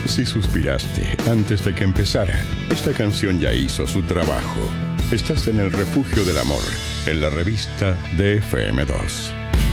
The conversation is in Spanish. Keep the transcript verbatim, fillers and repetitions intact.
Si suspiraste antes de que empezara, esta canción ya hizo su trabajo. Estás en el refugio del amor, en la revista de F M dos.